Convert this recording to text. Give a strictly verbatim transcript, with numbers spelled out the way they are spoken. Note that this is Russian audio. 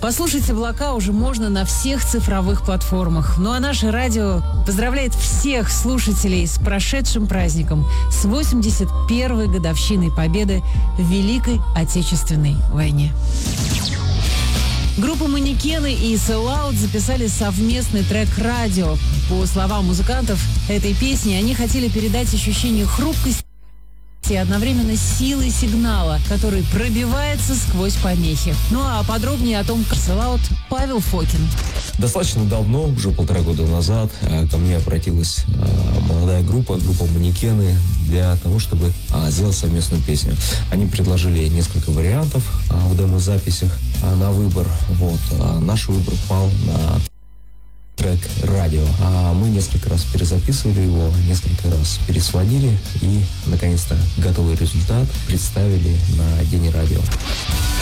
Послушать «Облака» уже можно на всех цифровых платформах. Ну а наше радио поздравляет всех слушателей с прошедшим праздником, с восемьдесят первой годовщиной победы в Великой Отечественной войне. Группа «Манекены» и Sell Out записали совместный трек «Радио». По словам музыкантов этой песни, они хотели передать ощущение хрупкости и одновременно силы сигнала, который пробивается сквозь помехи. Ну а подробнее о том, как Sell Out, Павел Фокин. Достаточно давно, уже полтора года назад, ко мне обратилась молодая группа, группа «Манекены», для того, чтобы сделать совместную песню. Они предложили несколько вариантов в демо-записях на выбор. Вот. Наш выбор пал на трек «Радио». А мы несколько раз перезаписывали его, несколько раз пересводили и, наконец-то, готовый результат представили на День радио.